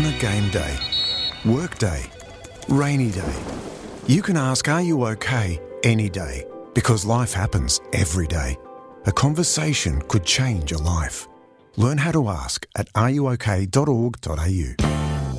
On a game day, work day, rainy day, you can ask, "Are you okay?" any day, because life happens every day. A conversation could change a life. Learn how to ask at areyouok.org.au.